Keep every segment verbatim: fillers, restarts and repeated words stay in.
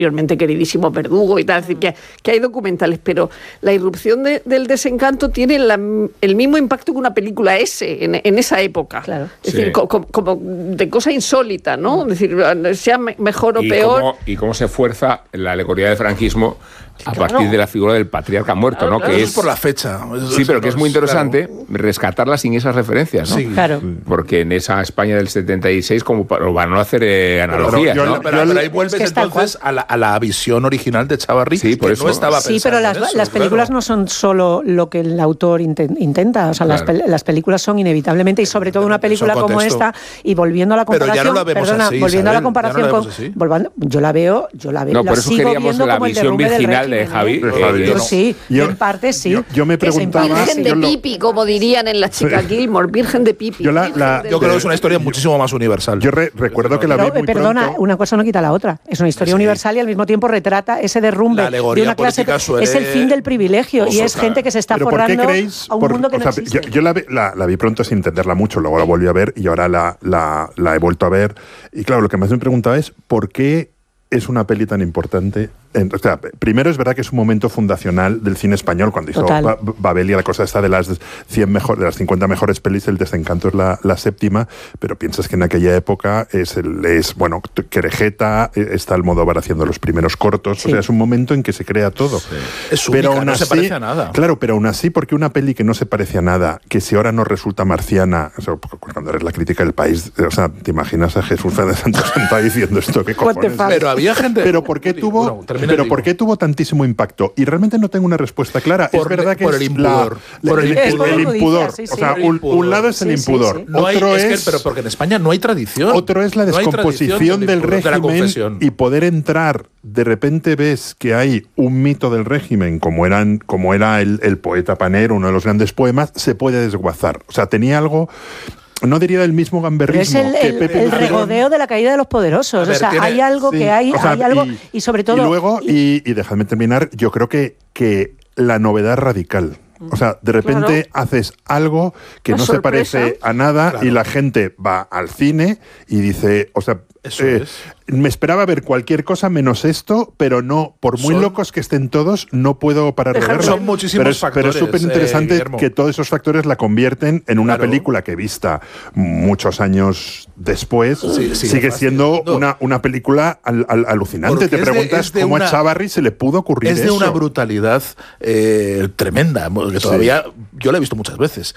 posteriormente Queridísimo Verdugo y tal, es decir, que, que hay documentales, pero la irrupción de, del desencanto tiene la, el mismo impacto que una película ese, en, en esa época. Claro. Es Sí. decir, co, co, como de cosa insólita, ¿no? Es decir, sea me, mejor o y peor. Cómo, y cómo se fuerza la alegoría del franquismo a Claro. partir de la figura del patriarca muerto, Claro, ¿no? claro. Que Eso es es por la fecha. Sí, pero que es muy interesante Claro. rescatarla sin esas referencias, ¿no? Sí. Claro. Porque en esa España del setenta y seis, como para, para no hacer eh, analogías, Pero, yo- ¿no? pero- Yo- pero ahí vuelves es que es tal entonces a la, a la visión original de Chavarri, Sí, por que eso. no estaba Sí, pensando pero las, en eso, las películas claro. no son solo lo que el autor inten- intenta, o sea, las, Claro. pel- las películas son inevitablemente, y sobre todo una película Son como contexto. esta, y volviendo a la Pero ya comparación, no la vemos perdona, así, volviendo a la Isabel, comparación ya no la con, vemos así. volvando- yo la veo, yo la veo, No, la por eso sigo queríamos viendo la como el visión derrumbe del virginal de régimen, Javi, ¿eh? de Javi, Yo no. sí, Yo- en parte sí. yo- yo me Que se preguntaba- empalme. Virgen yo de lo- Pipi, como dirían en la chica Gilmore, Virgen de Pipi. Yo la- Virgen la- de- Yo creo que es una historia muchísimo más universal. Yo re- recuerdo que la vi Pero, muy eh, perdona, pronto. una cosa no quita la otra. Es una historia Sí. universal y al mismo tiempo retrata ese derrumbe La alegoría de una clase. política suele- Es el fin del privilegio y es Oso, gente que se está Pero ¿por qué forrando creéis? a un por- mundo que o no sea, existe. Yo, yo la, vi- la, la vi pronto sin entenderla mucho, luego la volví a ver y ahora la, la, la he vuelto a ver. Y claro, lo que más me preguntaba es ¿por qué es una peli tan importante? En- o sea, primero es verdad que es un momento fundacional del cine español, cuando hizo Total. Ba- Babel y la cosa está de las cien mejor, de las cincuenta mejores pelis, El Desencanto es la, la séptima, pero piensas que en aquella época es, el, es bueno, Querejeta, eh, está Almodóvar haciendo los primeros cortos, Sí. o sea, es un momento en que se crea todo. Es Pero única, aún no se así- parece a nada. Claro, pero aún así, porque una peli que no se parece a nada, que si ahora no resulta marciana, o sea, cuando eres la crítica del país, o sea, te imaginas a Jesús Fernández Santos sentado diciendo esto, ¿qué What the cojones? fuck? Pero había gente. Pero ¿por qué tuvo, Bueno, termina pero el ¿por libro. qué tuvo tantísimo impacto? Y realmente no tengo una respuesta clara. Por es verdad le- que por es el impudor. la- Por el el, impudor. el Es como impudor. dices, sí, O sea, sí. un, El impudor. un lado es el Sí, sí, impudor. sí. No hay, Otro es, es, que, pero porque en España no hay tradición. otro es la No hay descomposición tradición del impudor, de la régimen confesión. y poder entrar. De repente ves que hay un mito del régimen, como eran, como era el, el poeta Panero, uno de los grandes poemas, se puede desguazar. O sea, tenía algo. No diría del mismo Pero es gamberrismo el, que el- Pepe el Lucerón. regodeo de la caída de los poderosos. A ver, o sea, tiene- hay algo Sí, que hay, o sea, hay algo, y, sobre todo. Y luego, y, y dejadme terminar, yo creo que, que la novedad radical. O sea, de repente Claro. haces algo que Una no sorpresa. se parece a nada Claro. y la gente va al cine y dice, o sea, Eso eh, es. me esperaba ver cualquier cosa menos esto, pero no, por muy Son- locos que estén todos, no puedo parar de Dejar- verla. son muchísimos pero es, Pero es factores, súper interesante eh, Guillermo. que todos esos factores la convierten en una Claro. película que vista muchos años después, Sí, sí, sigue es siendo fascinante. una, una película al- al- alucinante. Porque Te es de- preguntas es de cómo una- a Chavarri se le pudo ocurrir Es de eso. una brutalidad eh, tremenda, que todavía yo la he visto muchas veces.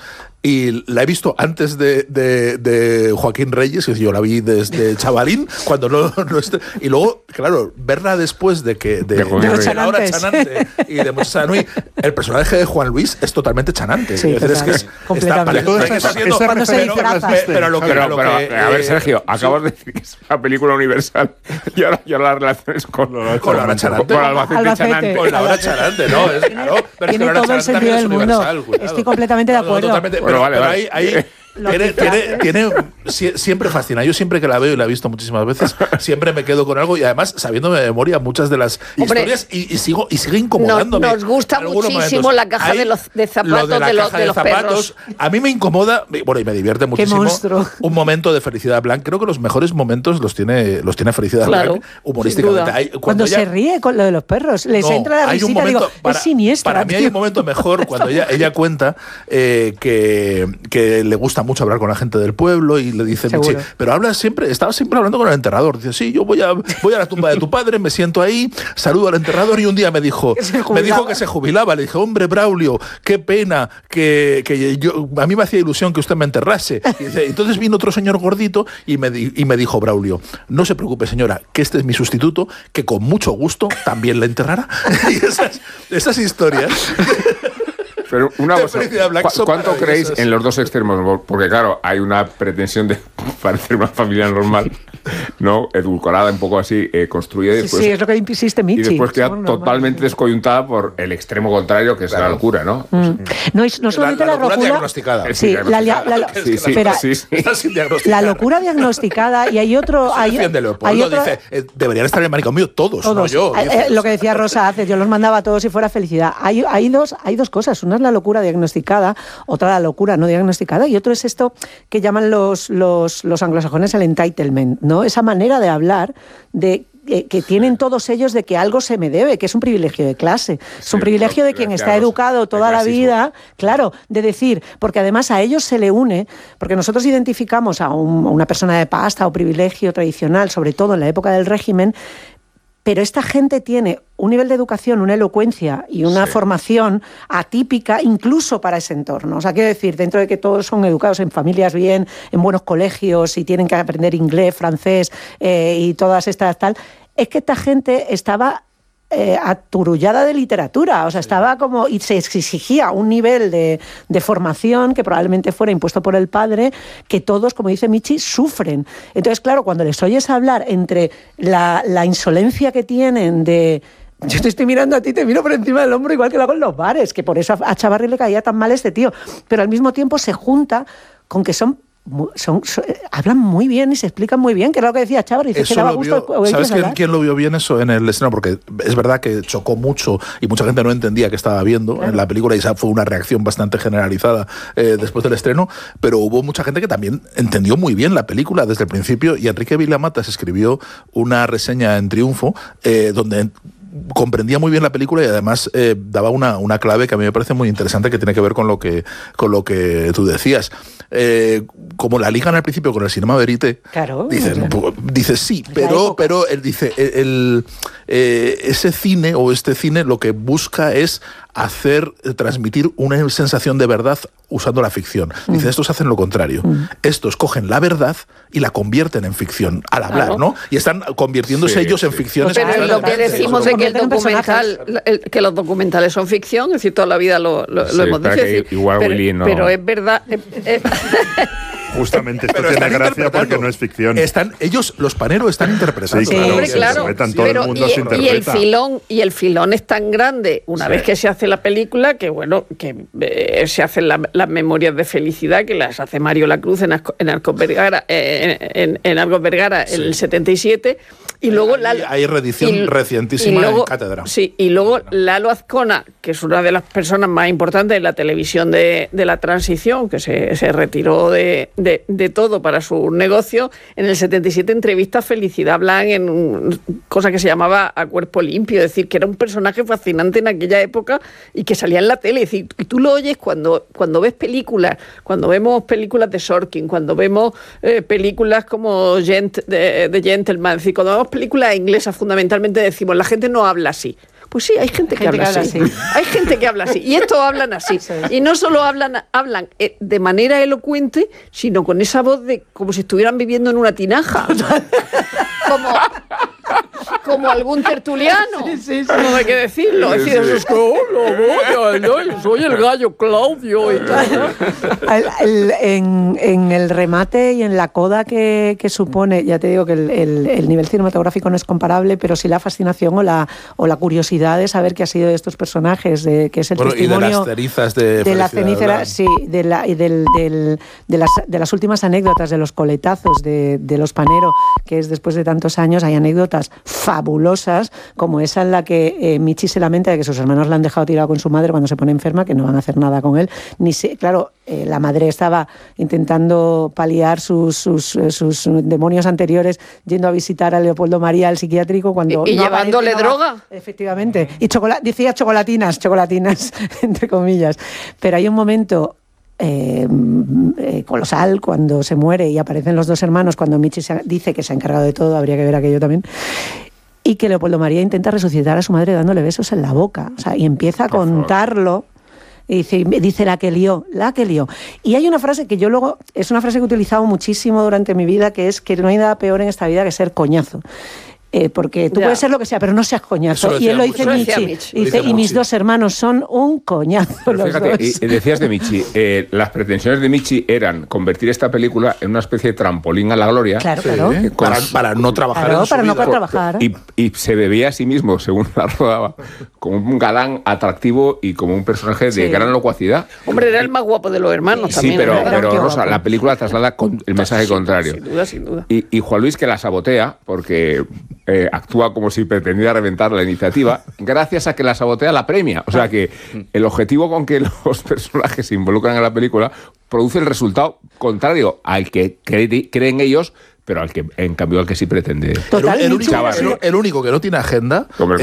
Y la he visto antes de, de- de Joaquín Reyes, que yo la vi desde chavalín, cuando no, no esté- y luego, claro, verla después de que de, De Joaquín de Reyes. la hora Chanantes. chanante y de Moisés Nui, el personaje de Juan Luis es totalmente chanante. Sí, Quiero decir, es que es- total, completamente. está- Todas está esas- haciendo- esas Cuando se referencias disfraza. las viste, Pero lo que- Javi. Pero, lo pero, que, a ver, eh, Sergio, sí. acabas de decir que es una película universal y ahora, y ahora las relaciones con, Con la hora chanante. con Albacete, Albacete. Chanante. Con la hora chanante, ¿no? Es, claro, pero es que tiene la hora todo el chanante sentido también es del mundo. universal, cuidado. Estoy completamente de No, no, acuerdo. totalmente, Bueno, pero, vale, pero vale. ahí, ahí Lo tiene, que tiene, hace. tiene- sie- siempre fascina. Yo siempre que la veo y la he visto muchísimas veces, siempre me quedo con algo y además sabiéndome de memoria muchas de las Hombre, historias y, y sigo y sigue incomodándome. nos- nos gusta en algunos muchísimo momentos. la caja Ahí, de los- de zapatos lo de, la de los- caja de los zapatos, a mí me incomoda, bueno, y me divierte muchísimo. monstruo. Un momento de Felicidad Blanc. Creo que los mejores momentos los tiene los tiene Felicidad Claro, Blanc humorísticamente. sin duda. Hay- Cuando ella- se ríe con lo de los perros, les no, entra la hay un risita, momento, digo, para, es siniestra. Para mí hay tío. un momento mejor cuando ella, ella cuenta eh, que, que le gusta mucho hablar con la gente del pueblo y le dice, Seguro. sí, pero habla siempre, estaba siempre hablando con el enterrador. Dice, sí, yo voy a, voy a la tumba de tu padre, me siento ahí, saludo al enterrador y un día me dijo, Que se me jubilaba. dijo que se jubilaba. Le dije, hombre, Braulio, qué pena, que, que yo, a mí me hacía ilusión que usted me enterrase. Y dice, entonces vino otro señor gordito y me, di- y me dijo, Braulio, no se preocupe, señora, que este es mi sustituto, que con mucho gusto también le enterrará. Y esas, esas historias. Pero una De cosa, Felicidad Blanc ¿cu- son ¿cuánto creéis maravillosas. en los dos extremos? Porque claro, hay una pretensión de parecer una familia normal, ¿no? Edulcorada, un poco así, eh, construida y Sí, después, sí, es lo que insiste y Michi. después queda Somos normales. totalmente descoyuntada por el extremo contrario, que es Claro. la locura, ¿no? Mm. No, y no solamente la, la, locura locura. diagnosticada. Sí, Sí, la, la- la- Sí, sí, espera, sí, sí. Está sin diagnosticar. la locura diagnosticada y hay otro. Eso Hay, defiende hay Leopoldo, otro, dice, eh, deberían estar en el manicomio todos, todos. no yo. Eh, Dice, eh, lo que decía Rosa hace, yo los mandaba a todos si fuera felicidad. Hay, hay, dos, hay dos cosas. Una es la locura diagnosticada, otra la locura no diagnosticada, y otro es esto que llaman los, los, los anglosajones el entitlement, ¿no? Esa manera de hablar de que, que tienen todos ellos de que algo se me debe, que es un privilegio de clase, es Sí, un privilegio claro, de quien está claro, educado toda la clasismo. vida, claro, de decir, porque además a ellos se le une, porque nosotros identificamos a, un, a una persona de pasta o privilegio tradicional, sobre todo en la época del régimen, pero esta gente tiene un nivel de educación, una elocuencia y una Sí. formación atípica incluso para ese entorno. O sea, quiero decir, dentro de que todos son educados en familias bien, en buenos colegios y tienen que aprender inglés, francés eh, y todas estas tal, es que esta gente estaba eh, aturullada de literatura, o sea, estaba como, y se exigía un nivel de, de formación que probablemente fuera impuesto por el padre, que todos, como dice Michi, sufren. Entonces, claro, cuando les oyes hablar entre la, la insolencia que tienen de... Yo te estoy mirando a ti, te miro por encima del hombro igual que lo hago en los bares, que por eso a, a Chavarri le caía tan mal este tío, pero al mismo tiempo se junta con que son... Son, son, hablan muy bien y se explican muy bien, que era lo que decía Chavarri, dice que daba gusto vio, ¿sabes quién, quién lo vio bien eso en el estreno? Porque es verdad que chocó mucho y mucha gente no entendía qué estaba viendo claro. en la película y esa fue una reacción bastante generalizada eh, después del estreno, pero hubo mucha gente que también entendió muy bien la película desde el principio y Enrique Vilamatas escribió una reseña en Triunfo eh, donde comprendía muy bien la película y además eh, daba una, una clave que a mí me parece muy interesante que tiene que ver con lo que, con lo que tú decías. Eh, como la ligan al principio con el Cinema Verité, claro, dicen, dice sí, pero, pero él dice, el, el, eh, ese cine o este cine lo que busca es hacer, transmitir una sensación de verdad usando la ficción. Dice, mm. estos hacen lo contrario. Mm. Estos cogen la verdad y la convierten en ficción al hablar, claro. ¿no? Y están convirtiéndose sí, ellos sí. en ficciones. Pero es lo que decimos de que el documental, el, que los documentales son ficción, es decir, toda la vida lo, lo, sí, lo hemos dicho. Decir, igual pero, Willy no... pero es verdad... Eh, eh, Justamente esto tiene gracia porque no es ficción. Están, ellos, los paneros, están interpretando. Sí, hombre, claro. Sí, todo pero el mundo y, se interpreta. Y el filón, y el filón es tan grande una sí. vez que se hace la película que bueno, que eh, se hacen la, las memorias de felicidad que las hace Mario Lacruz en, Asco, en Arcos Vergara, eh, en, en Arcos Vergara sí. en el setenta y siete. Y luego hay, Lalo, hay reedición y, recientísima y luego, en Cátedra. Sí, y luego Lalo Azcona, que es una de las personas más importantes en la televisión de, de la transición, que se, se retiró de, de, de todo para su negocio, en el setenta y siete entrevista Felicidad Blanc en una cosa que se llamaba A Cuerpo Limpio, es decir, que era un personaje fascinante en aquella época y que salía en la tele. Es decir, y tú lo oyes cuando, cuando ves películas, cuando vemos películas de Sorkin, cuando vemos eh, películas como Gent, de, de Gentleman, es decir, cuando vemos películas inglesas fundamentalmente decimos, la gente no habla así. Pues sí, hay gente que, gente habla, que habla así. así. Hay gente que habla así. Y estos hablan así. Sí. Y no solo hablan, hablan eh, de manera elocuente, sino con esa voz de como si estuvieran viviendo en una tinaja. como, como algún tertuliano. Sí, sí, sí. No hay que decirlo. Sí, es decir, sí. es que, hola, yo soy el gallo Claudio. Y el, el, en, en el remate y en la coda que, que supone, ya te digo que el, el, el nivel cinematográfico no es comparable, pero sí la fascinación o la, o la curiosidad de saber qué ha sido de estos personajes, de que es el bueno, testimonio y de las cerizas de, de la cenicera, sí, de la y del, del, de las de las últimas anécdotas de los coletazos de, de los Panero, que es después de tantos años hay anécdotas fabulosas como esa en la que eh, Michi se lamenta de que sus hermanos la han dejado tirado con su madre cuando se pone enferma, que no van a hacer nada con él, ni se, claro, eh, la madre estaba intentando paliar sus, sus, sus demonios anteriores yendo a visitar a Leopoldo María al psiquiátrico cuando y, y no llevándole aparece, droga, no, efectivamente. Y chocola- decía chocolatinas, chocolatinas, entre comillas. Pero hay un momento eh, eh, colosal cuando se muere y aparecen los dos hermanos, cuando Michi se, dice que se ha encargado de todo, habría que ver aquello también, y que Leopoldo María intenta resucitar a su madre dándole besos en la boca. O sea, y empieza a contarlo. Y dice, dice la que lió, la que lió. Y hay una frase que yo luego, es una frase que he utilizado muchísimo durante mi vida, que es que no hay nada peor en esta vida que ser coñazo. Eh, porque tú ya. puedes ser lo que sea, pero no seas coñazo. Y él lo dice Michi. Michi. Dice, y mis dos hermanos son un coñazo. Pero los fíjate, dos. Y, y decías de Michi, eh, las pretensiones de Michi eran convertir esta película en una especie de trampolín a la gloria. Claro, sí, claro. Eh, para, para no trabajar claro, en para su no vida. trabajar. Y, y se bebía a sí mismo, según la rodaba, como un galán atractivo y como un personaje de sí. gran locuacidad. Hombre, era el más guapo de los hermanos sí, también. Sí, pero, pero Rosa, guapo. la película traslada con el mensaje sin, contrario. Sin duda, sin duda. Y, y Juan Luis, que la sabotea, porque eh, actúa como si pretendiera reventar la iniciativa, gracias a que la sabotea la premia. O sea que el objetivo con que los personajes se involucran en la película produce el resultado contrario al que cre- creen ellos, pero al que, en cambio, al que sí pretende. Total, el, el Michu, único, sí. el- el único que no tiene agenda Hombre,